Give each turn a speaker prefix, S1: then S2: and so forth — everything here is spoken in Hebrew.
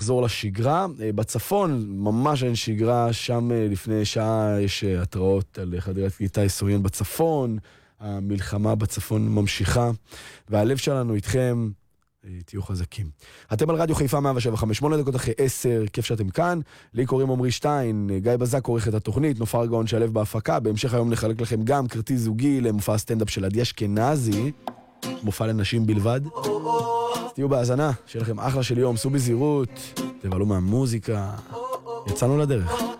S1: לחזור לשגרה. בצפון ממש אין שגרה, שם לפני שעה יש התראות על חדירת איתי סוריאן בצפון, המלחמה בצפון ממשיכה, והלב שלנו איתכם, תהיו חזקים. אתם על רדיו חיפה 107.5, 8 דקות אחרי 10, כיף שאתם כאן. לי קוראים עמרי שטיין, גיא בזק עורך את התוכנית, נופר גאון שלב בהפקה. בהמשך היום נחלק לכם גם כרטיס זוגי למופע הסטנדאפ של עדי אשכנזי, מופע לנשים בלבד. אז תהיו בהאזנה, שיהיה לכם אחלה של יום, סעו בזהירות, תבלו מהמוזיקה, יצאנו לדרך.